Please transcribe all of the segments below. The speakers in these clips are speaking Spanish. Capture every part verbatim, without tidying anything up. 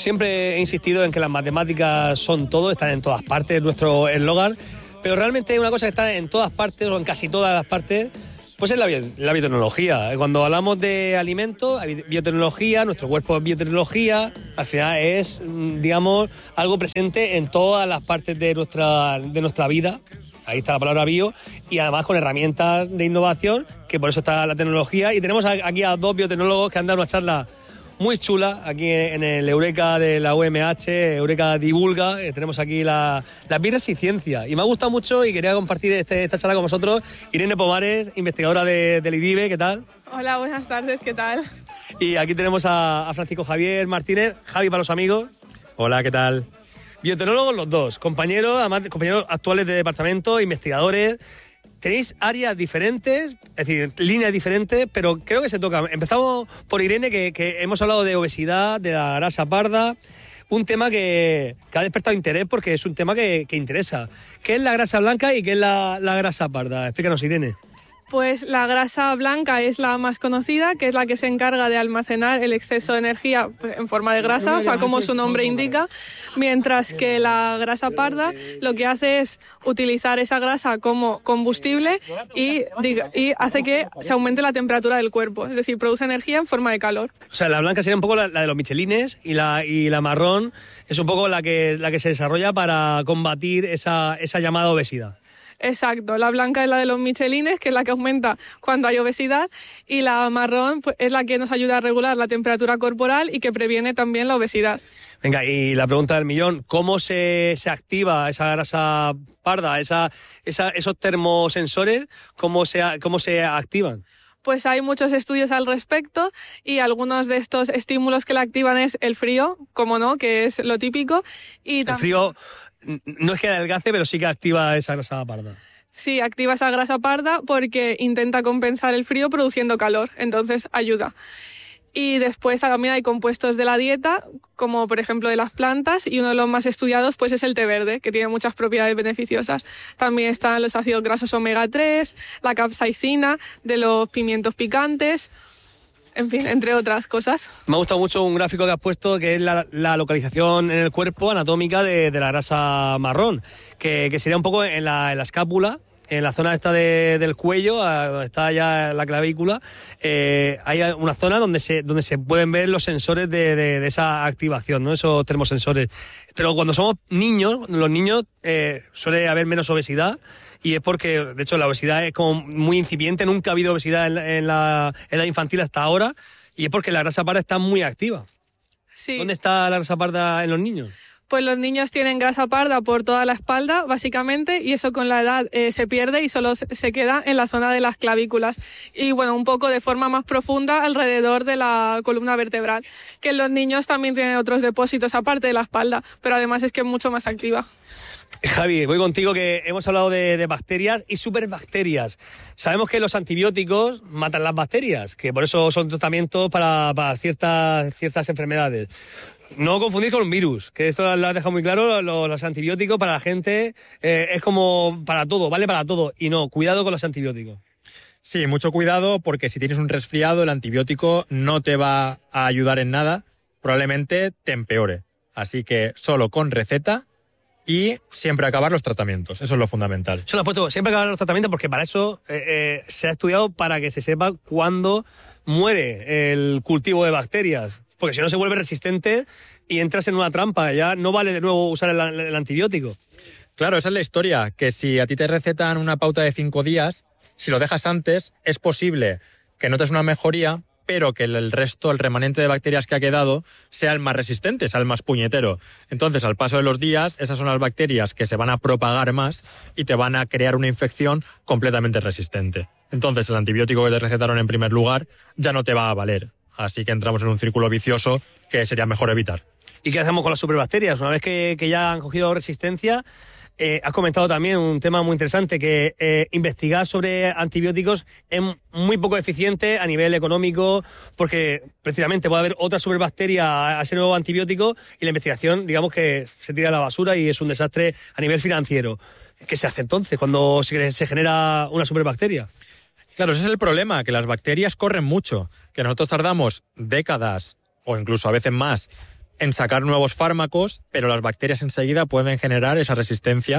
siempre he insistido en que las matemáticas son todo, están en todas partes, nuestro eslogan, pero realmente una cosa que está en todas partes, o en casi todas las partes, pues es la, bio, la biotecnología. Cuando hablamos de alimentos, biotecnología, nuestro cuerpo es biotecnología, al final es, digamos, algo presente en todas las partes de nuestra, de nuestra vida. Ahí está la palabra bio, y además con herramientas de innovación, que por eso está la tecnología. Y tenemos aquí a dos biotecnólogos que han dado una charla muy chula aquí en el Eureka de la U M H, Eureka Divulga. Eh, tenemos aquí la, las birras y ciencia. Y me ha gustado mucho y quería compartir este, esta charla con vosotros. Irene Pomares, investigadora de, del I D I B E, ¿qué tal? Hola, buenas tardes, ¿qué tal? Y aquí tenemos a, a Francisco Javier Martínez, Javi para los amigos. Hola, ¿qué tal? Biotecnólogos los dos, compañeros, además compañeros actuales de departamento, investigadores. Tenéis áreas diferentes, es decir, líneas diferentes, pero creo que se tocan. Empezamos por Irene, que, que hemos hablado de obesidad, de la grasa parda, un tema que, que ha despertado interés porque es un tema que, que interesa. ¿Qué es la grasa blanca y qué es la, la grasa parda? Explícanos, Irene. Pues la grasa blanca es la más conocida, que es la que se encarga de almacenar el exceso de energía en forma de grasa, o sea, como su nombre indica, mientras que la grasa parda lo que hace es utilizar esa grasa como combustible y, y hace que se aumente la temperatura del cuerpo, es decir, produce energía en forma de calor. O sea, la blanca sería un poco la, la de los michelines y la, y la marrón es un poco la que, la que se desarrolla para combatir esa, esa llamada obesidad. Exacto, la blanca es la de los michelines, que es la que aumenta cuando hay obesidad, y la marrón pues, es la que nos ayuda a regular la temperatura corporal y que previene también la obesidad. Venga, y la pregunta del millón, ¿cómo se, se activa esa grasa parda, esa, esa, esos termosensores, cómo se, cómo se activan? Pues hay muchos estudios al respecto y algunos de estos estímulos que la activan es el frío, como no, que es lo típico. Y el frío no es que adelgace, pero sí que activa esa grasa parda. Sí, activa esa grasa parda porque intenta compensar el frío produciendo calor, entonces ayuda. Y después también hay compuestos de la dieta, como por ejemplo de las plantas, y uno de los más estudiados pues es el té verde, que tiene muchas propiedades beneficiosas. También están los ácidos grasos omega tres, la capsaicina de los pimientos picantes, en fin, entre otras cosas. Me ha gustado mucho un gráfico que has puesto, que es la, la localización en el cuerpo anatómica de, de la grasa marrón, que, que sería un poco en la, en la escápula, en la zona esta de, del cuello, donde está ya la clavícula. Eh, hay una zona donde se, donde se pueden ver los sensores de, de, de esa activación, ¿no? Esos termosensores. Pero cuando somos niños, los niños eh, suele haber menos obesidad, y es porque, de hecho, la obesidad es como muy incipiente, nunca ha habido obesidad en, en la edad infantil hasta ahora, y es porque la grasa parda está muy activa. Sí. ¿Dónde está la grasa parda en los niños? Pues los niños tienen grasa parda por toda la espalda, básicamente, y eso con la edad eh, se pierde y solo se queda en la zona de las clavículas. Y bueno, un poco de forma más profunda alrededor de la columna vertebral, que en los niños también tienen otros depósitos aparte de la espalda, pero además es que es mucho más activa. Javi, voy contigo, que hemos hablado de, de bacterias y superbacterias. Sabemos que los antibióticos matan las bacterias, que por eso son tratamientos para, para ciertas, ciertas enfermedades. No confundir con un virus, que esto lo has dejado muy claro, los, los antibióticos para la gente eh, es como para todo, vale para todo. Y no, cuidado con los antibióticos. Sí, mucho cuidado, porque si tienes un resfriado, el antibiótico no te va a ayudar en nada, probablemente te empeore. Así que solo con receta y siempre acabar los tratamientos, eso es lo fundamental. Eso lo he puesto, siempre acabar los tratamientos, porque para eso eh, eh, se ha estudiado, para que se sepa cuándo muere el cultivo de bacterias. Porque si no se vuelve resistente y entras en una trampa, ya no vale de nuevo usar el, el antibiótico. Claro, esa es la historia, que si a ti te recetan una pauta de cinco días, si lo dejas antes, es posible que notes una mejoría, pero que el resto, el remanente de bacterias que ha quedado, sea el más resistente, sea el más puñetero. Entonces, al paso de los días, esas son las bacterias que se van a propagar más y te van a crear una infección completamente resistente. Entonces, el antibiótico que te recetaron en primer lugar ya no te va a valer. Así que entramos en un círculo vicioso que sería mejor evitar. ¿Y qué hacemos con las superbacterias? Una vez que, que ya han cogido resistencia, eh, has comentado también un tema muy interesante, que eh, investigar sobre antibióticos es muy poco eficiente a nivel económico, porque precisamente puede haber otra superbacteria a ese nuevo antibiótico y la investigación, digamos, que se tira a la basura y es un desastre a nivel financiero. ¿Qué se hace entonces cuando se, se genera una superbacteria? Claro, ese es el problema, que las bacterias corren mucho, que nosotros tardamos décadas o incluso a veces más en sacar nuevos fármacos, pero las bacterias enseguida pueden generar esa resistencia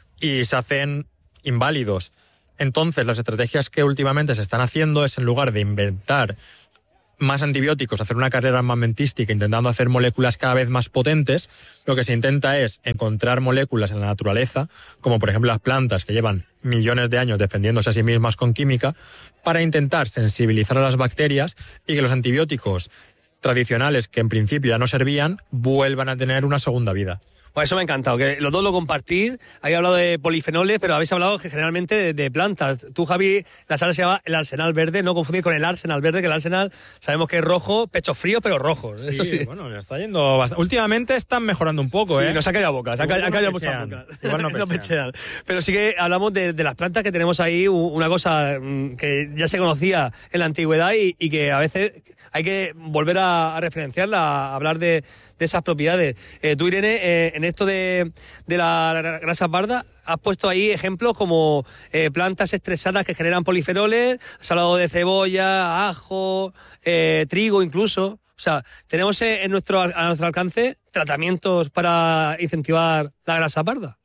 y se hacen inválidos. Entonces, las estrategias que últimamente se están haciendo es, en lugar de inventar más antibióticos, hacer una carrera armamentística intentando hacer moléculas cada vez más potentes, lo que se intenta es encontrar moléculas en la naturaleza, como por ejemplo las plantas que llevan millones de años defendiéndose a sí mismas con química, para intentar sensibilizar a las bacterias y que los antibióticos tradicionales, que en principio ya no servían, vuelvan a tener una segunda vida. Pues eso me ha encantado, que los dos lo compartís. Habéis hablado de polifenoles, pero habéis hablado generalmente de, de plantas. Tú, Javi, la sala se llama el arsenal verde, no confundir con el arsenal verde, que el arsenal sabemos que es rojo, pecho frío, pero rojo. Sí, eso sí. Bueno, le está yendo bastante. Últimamente están mejorando un poco, sí, ¿eh? nos ha callado boca, ha callado, no muchas bocas. Igual no, no pechean. pechean. Pero sí que hablamos de, de las plantas que tenemos ahí, una cosa que ya se conocía en la antigüedad y, y que a veces hay que volver a, a referenciarla, a hablar de, de esas propiedades. Eh, tú, Irene, eh, en esto de, de la grasa parda, has puesto ahí ejemplos como eh, plantas estresadas que generan polifenoles, has hablado de cebolla, ajo, eh, trigo incluso. O sea, tenemos en nuestro, a nuestro alcance tratamientos para incentivar la grasa parda.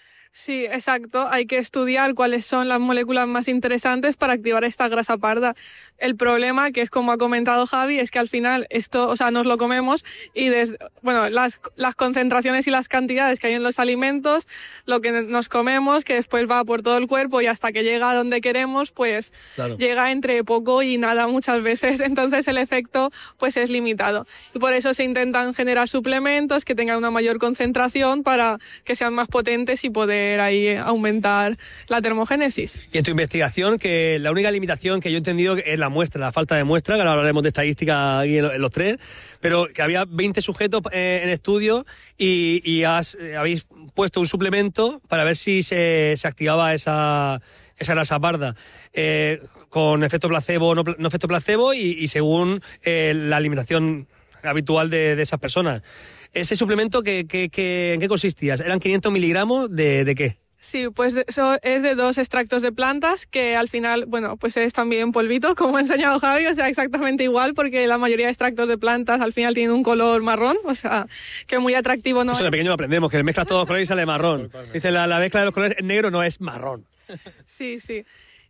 Sí, exacto. Hay que estudiar cuáles son las moléculas más interesantes para activar esta grasa parda. El problema, que es como ha comentado Javi, es que al final esto, o sea, nos lo comemos y desde, bueno, las, las concentraciones y las cantidades que hay en los alimentos, lo que nos comemos, que después va por todo el cuerpo y hasta que llega a donde queremos, pues claro, llega entre poco y nada muchas veces. Entonces el efecto pues es limitado. Y por eso se intentan generar suplementos que tengan una mayor concentración para que sean más potentes y poder ahí aumentar la termogénesis. Y en tu investigación, que la única limitación que yo he entendido es la muestra, la falta de muestra, que ahora hablaremos de estadística aquí en los tres, pero que había veinte sujetos en estudio y, y has, habéis puesto un suplemento para ver si se, se activaba esa, esa grasa parda, eh, con efecto placebo, no, no efecto placebo y, y según eh, la alimentación habitual de, de esas personas. ¿Ese suplemento que, que, que, en qué consistía? ¿Eran quinientos miligramos de, de qué? Sí, pues eso es de dos extractos de plantas que al final, bueno, pues es también polvito, como ha enseñado Javi, o sea, exactamente igual, porque la mayoría de extractos de plantas al final tienen un color marrón, o sea, que muy atractivo no es. Eso de pequeño aprendemos, que mezclas todos los colores y sale marrón. Dice, la, la mezcla de los colores en negro no es marrón. Sí, sí.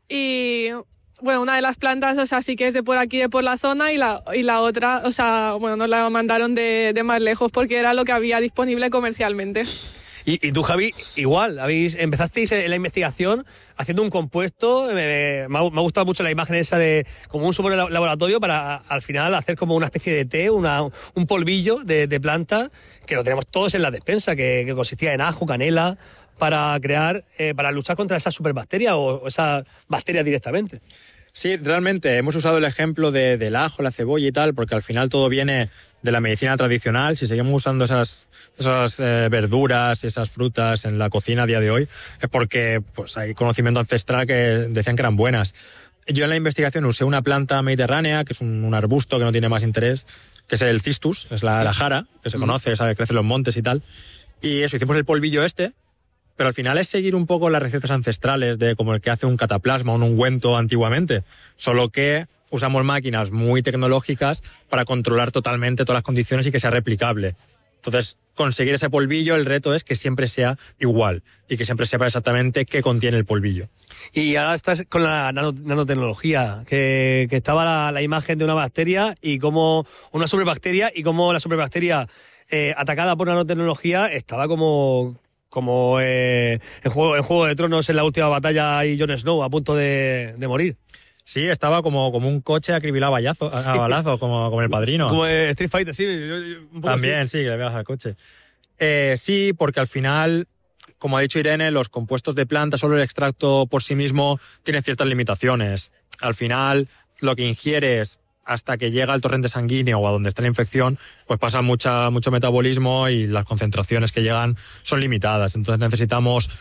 Y bueno, una de las plantas, o sea, sí que es de por aquí, de por la zona, y la, y la otra, o sea, bueno, nos la mandaron de, de más lejos porque era lo que había disponible comercialmente. Y, y tú, Javi, igual, habéis empezasteis en la investigación haciendo un compuesto, me, me, ha, me ha gustado mucho la imagen esa de como un super laboratorio para al final hacer como una especie de té, una, un polvillo de, de plantas que lo tenemos todos en la despensa, que, que consistía en ajo, canela, para crear, eh, para luchar contra esa superbacteria o, o esa bacteria directamente. Sí, realmente hemos usado el ejemplo de, del ajo, la cebolla y tal, porque al final todo viene de la medicina tradicional. Si seguimos usando esas, esas eh, verduras y esas frutas en la cocina a día de hoy, es porque pues, hay conocimiento ancestral que decían que eran buenas. Yo en la investigación usé una planta mediterránea, que es un, un arbusto que no tiene más interés, que es el cistus, es la, la jara, que se conoce, sabe, crece en los montes y tal. Y eso, hicimos el polvillo este, pero al final es seguir un poco las recetas ancestrales de como el que hace un cataplasma o un ungüento antiguamente, solo que usamos máquinas muy tecnológicas para controlar totalmente todas las condiciones y que sea replicable. Entonces, conseguir ese polvillo, el reto es que siempre sea igual y que siempre sepa exactamente qué contiene el polvillo. Y ahora estás con la nano, nanotecnología, que, que estaba la, la imagen de una bacteria y como una superbacteria y como la superbacteria eh, atacada por nanotecnología estaba como... como eh, en, Juego, en Juego de Tronos en la última batalla y Jon Snow a punto de, de morir. Sí, estaba como, como un coche acribilado a, ballazo, sí. a balazo, como, como el Padrino. Como Street Fighter, sí. Un poco También, así. sí, que le veas al coche. Eh, sí, porque al final, como ha dicho Irene, los compuestos de planta, solo el extracto por sí mismo, tiene ciertas limitaciones. Al final, lo que ingieres hasta que llega al torrente sanguíneo o a donde está la infección, pues pasa mucha, mucho metabolismo y las concentraciones que llegan son limitadas. Entonces necesitamos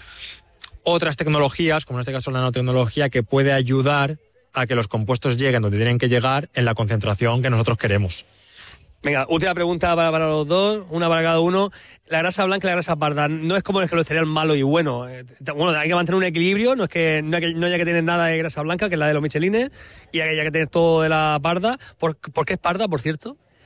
otras tecnologías, como en este caso la nanotecnología, que puede ayudar a que los compuestos lleguen donde tienen que llegar en la concentración que nosotros queremos. Venga, última pregunta para, para los dos, una para cada uno. La grasa blanca y la grasa parda no es como el colesterol malo y bueno. Bueno, hay que mantener un equilibrio, no es que no, hay que, no haya que tener nada de grasa blanca, que es la de los michelines, y haya que tener todo de la parda. ¿Por, ¿por qué es parda, por cierto?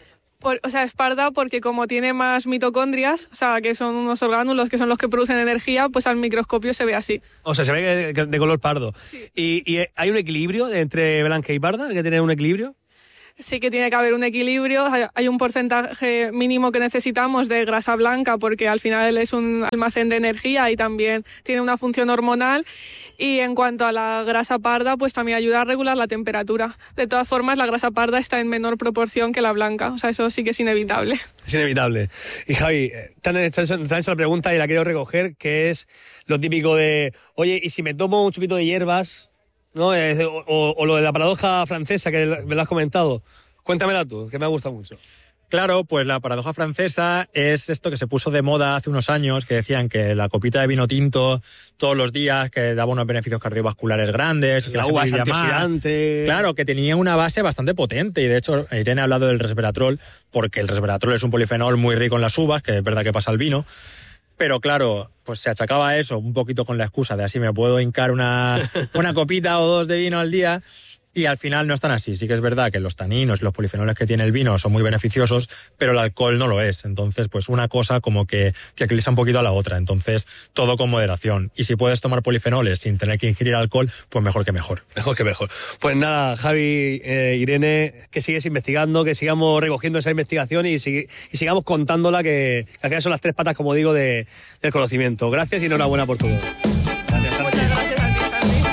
Por, o sea, es parda porque como tiene más mitocondrias, o sea, que son unos orgánulos que son los que producen energía, pues al microscopio se ve así. O sea, se ve de, de color pardo. Sí. ¿Y, ¿Y hay un equilibrio entre blanca y parda? ¿Hay que tener un equilibrio? Sí que tiene que haber un equilibrio, hay un porcentaje mínimo que necesitamos de grasa blanca porque al final es un almacén de energía y también tiene una función hormonal, y en cuanto a la grasa parda pues también ayuda a regular la temperatura. De todas formas la grasa parda está en menor proporción que la blanca, o sea, eso sí que es inevitable. Es inevitable. Y Javi, te han hecho la pregunta y la quiero recoger, que es lo típico de, oye, ¿y si me tomo un chupito de hierbas? ¿No? O, o, o lo de la paradoja francesa que me lo has comentado. Cuéntamela tú, que me ha gustado mucho. Claro, pues la paradoja francesa es esto que se puso de moda hace unos años, que decían que la copita de vino tinto todos los días, que daba unos beneficios cardiovasculares grandes, que la uva es antioxidante. Claro, que tenía una base bastante potente, y de hecho Irene ha hablado del resveratrol, porque el resveratrol es un polifenol muy rico en las uvas, que es verdad que pasa al vino. Pero claro, pues se achacaba a eso un poquito con la excusa de así me puedo hincar una, una copita o dos de vino al día, y al final no es tan así. Sí que es verdad que los taninos y los polifenoles que tiene el vino son muy beneficiosos, pero el alcohol no lo es. Entonces, pues una cosa como que, que eclipsa un poquito a la otra. Entonces, todo con moderación. Y si puedes tomar polifenoles sin tener que ingerir alcohol, pues mejor que mejor. Mejor que mejor. Pues nada, Javi, eh, Irene, que sigues investigando, que sigamos recogiendo esa investigación y, sig- y sigamos contándola, que, que al final son las tres patas, como digo, de, del conocimiento. Gracias y enhorabuena por todo. Gracias, Javi. Muchas gracias a ti, Santi.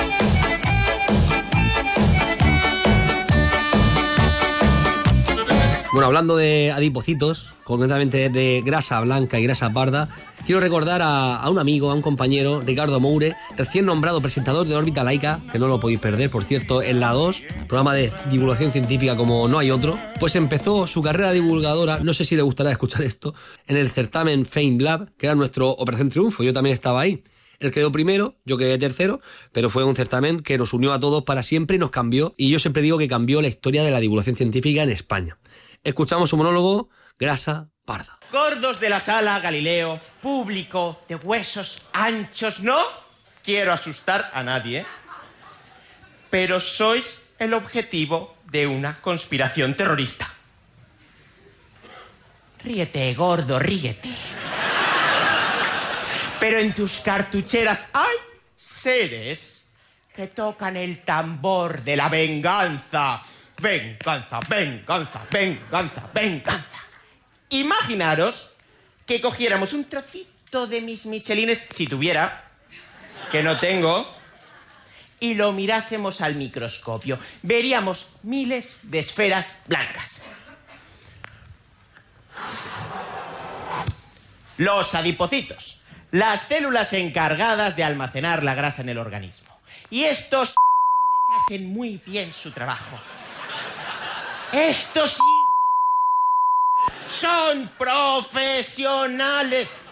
Bueno, hablando de adipocitos, concretamente de grasa blanca y grasa parda, quiero recordar a, a un amigo, a un compañero, Ricardo Moure, recién nombrado presentador de Órbita Laica, que no lo podéis perder, por cierto, en la dos, programa de divulgación científica como no hay otro, pues empezó su carrera divulgadora, no sé si le gustará escuchar esto, en el certamen Fame Lab, que era nuestro Operación Triunfo, yo también estaba ahí. Él quedó primero, yo quedé tercero, pero fue un certamen que nos unió a todos para siempre y nos cambió, y yo siempre digo que cambió la historia de la divulgación científica en España. Escuchamos su monólogo, Grasa Parda. Gordos de la sala Galileo, público de huesos anchos, no quiero asustar a nadie, pero sois el objetivo de una conspiración terrorista. Ríete, gordo, ríete. Pero en tus cartucheras hay seres que tocan el tambor de la venganza. Venganza, venganza, venganza, venganza. Imaginaros que cogiéramos un trocito de mis michelines, si tuviera, que no tengo, y lo mirásemos al microscopio. Veríamos miles de esferas blancas. Los adipocitos, las células encargadas de almacenar la grasa en el organismo. Y estos hacen muy bien su trabajo. Estos son profesionales.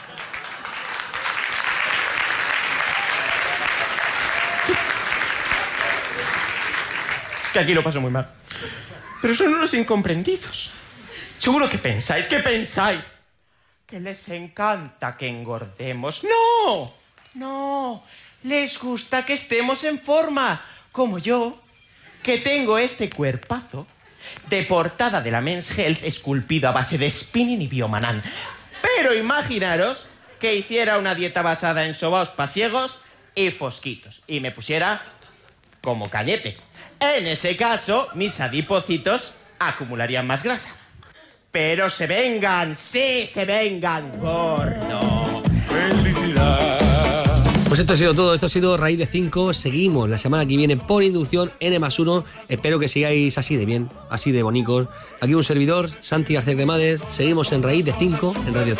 Que aquí lo paso muy mal. Pero son unos incomprendidos. Seguro que pensáis, que pensáis que les encanta que engordemos. ¡No! No. Les gusta que estemos en forma. Como yo, que tengo este cuerpazo de portada de la Men's Health esculpido a base de spinning y biomanán. Pero imaginaros que hiciera una dieta basada en sobaos pasiegos y fosquitos y me pusiera como Cañete. En ese caso, mis adipocitos acumularían más grasa. Pero se vengan, sí, se vengan, gordo. Felicidad. Pues esto ha sido todo, esto ha sido Raíz de cinco. Seguimos la semana que viene por inducción N más uno. Espero que sigáis así de bien, así de bonicos. Aquí un servidor, Santi García Cremades. Seguimos en Raíz de cinco, en Radio cinco.